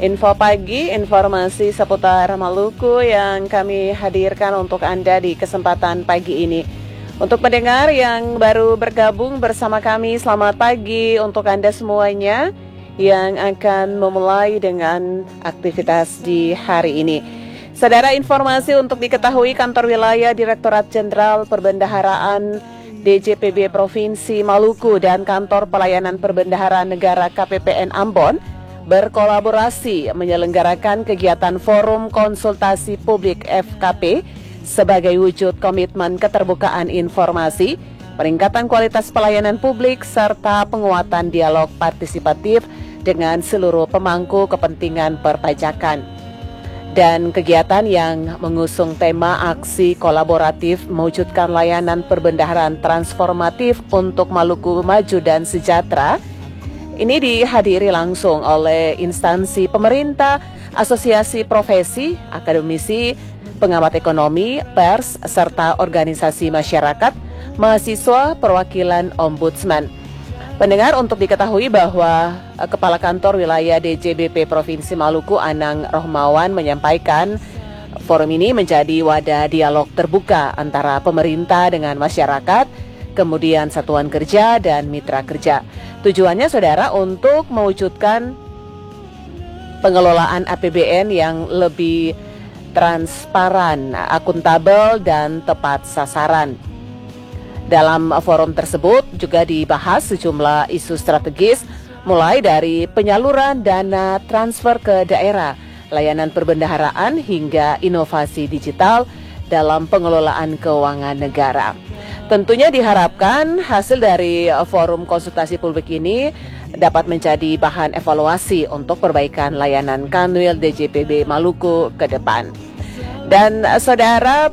Info pagi, informasi seputar Maluku yang kami hadirkan untuk Anda di kesempatan pagi ini. Untuk pendengar yang baru bergabung bersama kami, selamat pagi untuk Anda semuanya yang akan memulai dengan aktivitas di hari ini. Saudara, informasi untuk diketahui, Kantor Wilayah Direktorat Jenderal Perbendaharaan DJPB Provinsi Maluku dan Kantor Pelayanan Perbendaharaan Negara KPPN Ambon berkolaborasi menyelenggarakan kegiatan Forum Konsultasi Publik FKP sebagai wujud komitmen keterbukaan informasi, peningkatan kualitas pelayanan publik, serta penguatan dialog partisipatif dengan seluruh pemangku kepentingan perpajakan. Dan kegiatan yang mengusung tema aksi kolaboratif mewujudkan layanan perbendaharaan transformatif untuk Maluku maju dan sejahtera ini dihadiri langsung oleh instansi pemerintah, asosiasi profesi, akademisi, pengamat ekonomi, pers, serta organisasi masyarakat, mahasiswa, perwakilan ombudsman. Pendengar, untuk diketahui bahwa Kepala Kantor Wilayah DJBP Provinsi Maluku Anang Rohmawan menyampaikan forum ini menjadi wadah dialog terbuka antara pemerintah dengan masyarakat, kemudian satuan kerja dan mitra kerja. Tujuannya, saudara, untuk mewujudkan pengelolaan APBN yang lebih transparan, akuntabel, dan tepat sasaran. Dalam forum tersebut juga dibahas sejumlah isu strategis, mulai dari penyaluran dana transfer ke daerah, layanan perbendaharaan, hingga inovasi digital dalam pengelolaan keuangan negara. Tentunya diharapkan hasil dari forum konsultasi publik ini dapat menjadi bahan evaluasi untuk perbaikan layanan Kanwil DJPB Maluku ke depan. Dan saudara,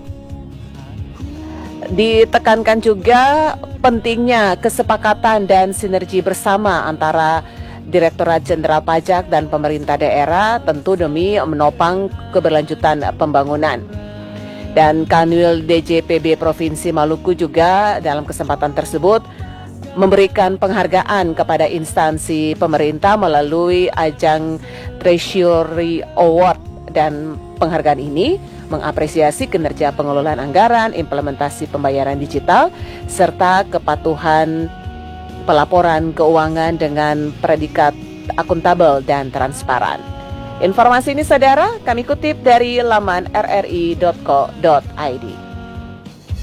ditekankan juga pentingnya kesepakatan dan sinergi bersama antara Direktorat Jenderal Pajak dan pemerintah daerah, tentu demi menopang keberlanjutan pembangunan. Dan Kanwil DJPB Provinsi Maluku juga dalam kesempatan tersebut memberikan penghargaan kepada instansi pemerintah melalui ajang Treasury Award, dan penghargaan ini mengapresiasi kinerja pengelolaan anggaran, implementasi pembayaran digital, serta kepatuhan pelaporan keuangan dengan predikat akuntabel dan transparan. Informasi ini, saudara, kami kutip dari laman rri.co.id.